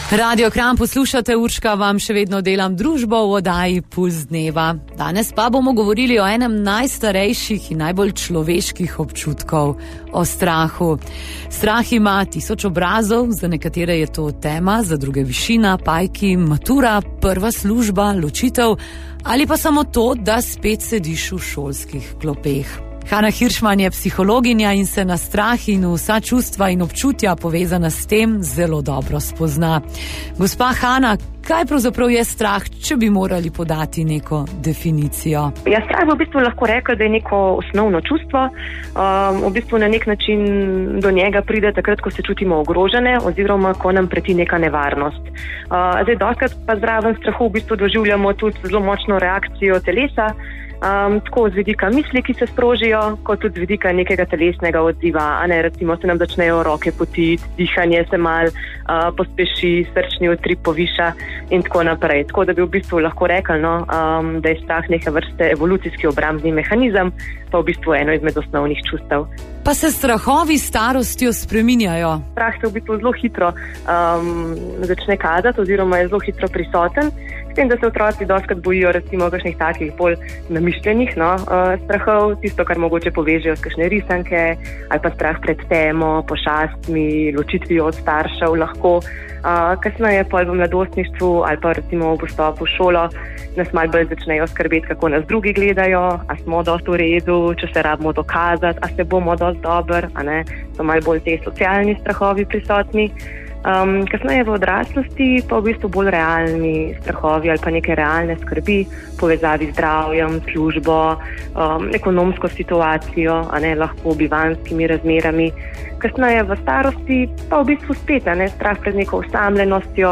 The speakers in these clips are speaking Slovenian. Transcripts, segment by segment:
Radio Kranj poslušate, Urška vam še vedno delam družbo v oddaji Puls dneva. Danes pa bomo govorili o enem najstarejših in najbolj človeških občutkov, o strahu. Strah ima 1000 obrazov, za nekatere je to tema, za druge višina, pajki, matura, prva služba, ločitev ali pa samo to, da spet sediš v šolskih klopeh. Hanna Hiršman je psihologinja in se na strah in vsa čustva in občutja povezana s tem zelo dobro spozna. Gospa Hanna, kaj pravzaprav je strah, če bi morali podati neko definicijo? Ja, strah v bistvu lahko rekel, da je neko osnovno čustvo. V bistvu na nek način do njega pride takrat, ko se čutimo ogrožene oziroma ko nam preti neka nevarnost. Zdaj, dostakrat pa zraven strahu v bistvu doživljamo tudi zelo močno reakcijo telesa, tako z vidika misli, ki se sprožijo, kot tudi z vidika nekega telesnega odziva. Recimo se nam začnejo roke potiti, dihanje se mal pospeši, srčni utrip poviša in tako naprej. Tako da bi v bistvu lahko rekli, da je strah neke vrste evolucijski obrambni mehanizem, pa v bistvu eno izmed osnovnih čustev. Pa se strahovi s starostjo spreminjajo? Strah se v bistvu zelo hitro začne kazati oziroma je zelo hitro prisoten. S tem, da se otroci dostakrat bojijo recimo kakšnih takih bolj namišljenih strahov, tisto, kar mogoče povežejo s kakšne risanke ali pa strah pred temo, pošastmi, ločitvijo od staršev lahko. Kasneje pa v mladostništvu ali pa recimo v vstopu v šolo nas malo bolj začnejo skrbeti, kako nas drugi gledajo, a smo dosti v redu, če se rabimo dokazati, a se bomo dosti dober, a ne, so malo bolj te socialni strahovi prisotni. Kasneje v odraslosti pa v bistvu bolj realni strahovi ali pa neke realne skrbi, povezavi z zdravjem, službo, ekonomsko situacijo, lahko bivanskimi razmerami. Kasneje v starosti pa v bistvu spet strah pred neko osamljenostjo,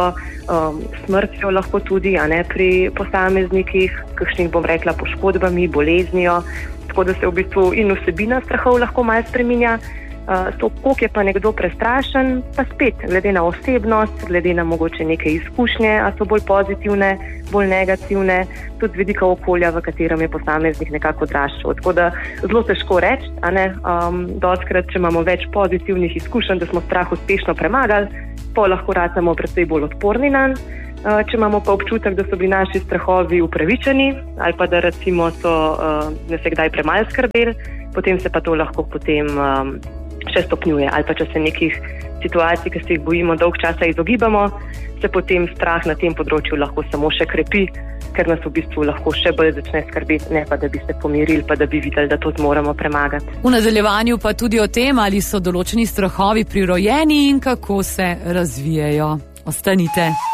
smrtjo lahko tudi pri posameznikih, kakšnih bom rekla poškodbami, boleznijo, tako da se v bistvu in vsebina strahov lahko malo spreminja. Koliko je pa nekdo prestrašen, pa spet, glede na osebnost, glede na mogoče neke izkušnje, a so bolj pozitivne, bolj negativne, tudi z vidika okolja, v katerem je posameznik nekako odraščal. Tako da zelo težko reči, dostakrat, če imamo več pozitivnih izkušenj, da smo strah uspešno premagali, pa lahko racamo predvsej bolj odporni nanj. Če imamo pa občutek, da so bili naši strahovi upravičeni ali pa da recimo so se kdaj premalo skrbeli, potem se pa to lahko potem še stopnjuje. Ali pa če se nekih situacij, ki se jih bojimo dolg časa izogibamo, se potem strah na tem področju lahko samo še krepi, ker nas v bistvu lahko še bolj začne skrbeti, ne pa da bi se pomirili, pa da bi videli, da to zmoremo premagati. V nadaljevanju pa tudi o tem, ali so določeni strahovi prirojeni in kako se razvijajo. Ostanite.